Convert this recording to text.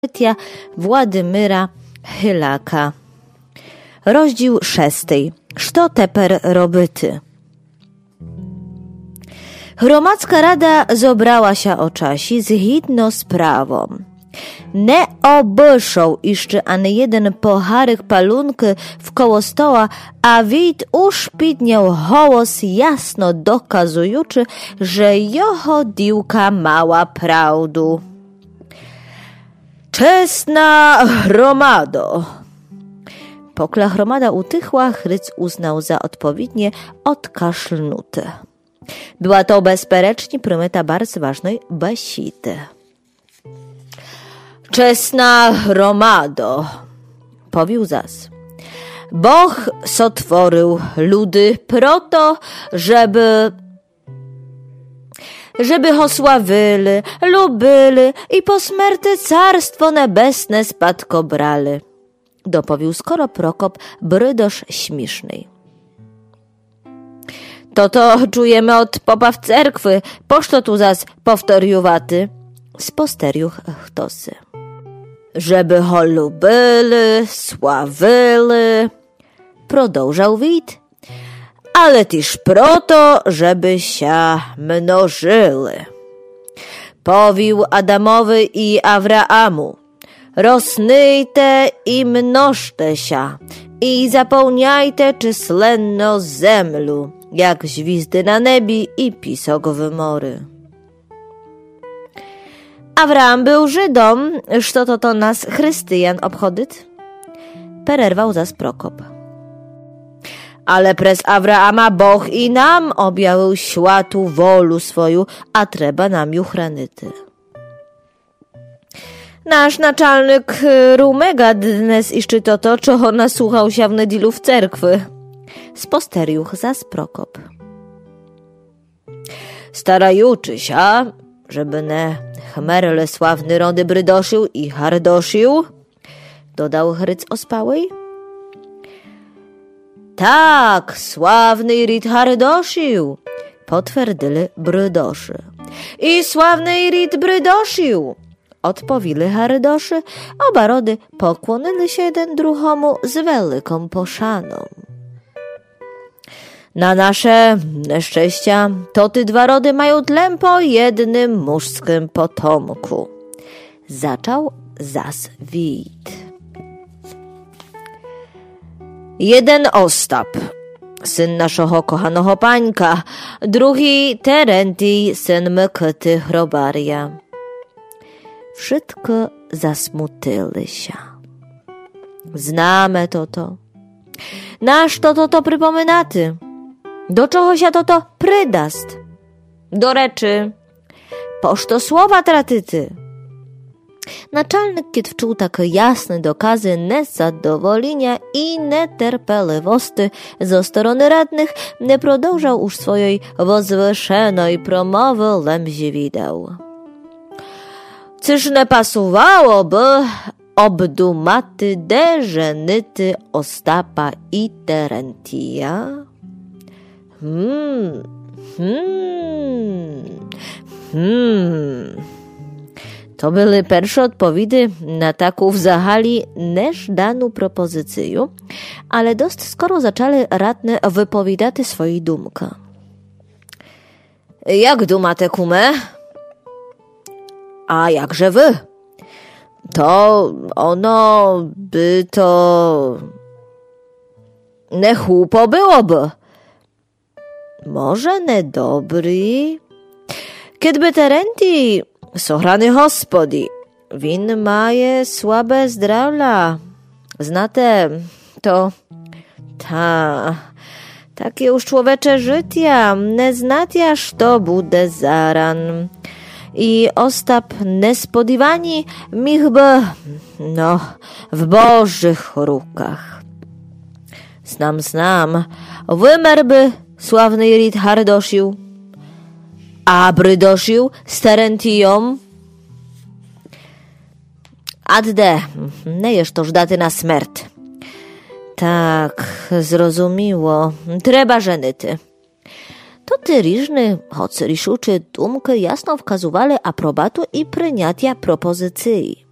Władimira Hylaka. Rozdіл 6. Що тепер робити? Громадська рада зібралася о часі згідно з правом. Не обійшов іще ані один погарик палунки вколо стола, а Війт уж підняв голос, ясно доказуючи, że його дівка мала правду. Czesna gromado! Pokla gromada utychła, Chryc uznał za odpowiednie odkaszlnute. Była to bezperecznie prymyta bardzo ważnej besity. Czesna gromado! Powił zas. Boh sotworzył ludy proto, żeby ho sławili, lubili i po śmierci carstwo niebesne spadkobrali. Dopowił skoro Prokop Brydosz śmiesznej. To czujemy od popa w cerkwy, pošto tu zas powtoriuwaty? Sposteriuch chtosy. Żeby ho lubili, sławili, prodążał Wit, ale też proto, żeby się mnożyli. Powił Adamowi i Awraamu, rosnijte i mnożte się i zapełniajte czyslenno zemlu, jak gwizdy na nebi i pisok w mory. Awraam był Żydom, że to nas chrystijan obchodyt? Pererwał zas Prokop. Ale przez Awraama Boh i nam objawił światu wolu swoją, a trzeba nam ją chranić. Nasz naczelnik Rumega dnes jeszcze to, czego nasłuchał się w niedzielu w cerkwy. Sposteriuch zas Prokop. Starajuczy się, żeby nie chmerle sławny rody Brydoszył i Hardoszył, dodał Chryc ospałej. Tak, sławny rit Hardoszył, potwierdzili Brydoszy. I sławny rit Brydoszył, odpowiedzieli Hardoszy, oba rody pokłonili się jeden drugiemu z wielką poszaną. Na nasze nieszczęścia to te dwa rody mają tlem po jednym mużskim potomku. Zaczął zas Wit. Jeden Ostap, syn naszego kochanego pańka, drugi Terentij, syn Mykyty Chrobaria. Wszystko zasmutyli się. Znamy to. Nasz to przypominaty. Do czego się to prydast? Do reczy. Pošto słowa tratyty. Naczelnik, kiedy wczuł takie jasne dokazy niezadowolenia i nieterpeliwości ze strony radnych, nie продовжał już swojej wozwyższonej promowy lemzie widał. Czyż nie pasowałoby obdumaty de żenity Ostapa i Terentija? To były pierwsze odpowiedzi na taką w zahali neżdaną propozycję, ale dość skoro zaczęli radne wypowiadać swoje dumki. Jak dumate, kume? A jakże wy? To ono by to nie chłupo byłoby. Może niedobry? Kiedby Terentij, sohrany hospodi, win maje słabe zdrawia. Znate, to takie już człowiecze życia, nie znatia, co bude zaran. I Ostap nespodziewani michby, w bożych rukach. Znam, wymerby sławny rit Hardoszył, a Brydoszył z Terentijom. Adde, nie jest to żdaty na śmierć. Tak, zrozumiło, trzeba żenyty. To ty різні, хоч рішучі думки ясно вказували апробату і прийняття пропозиції.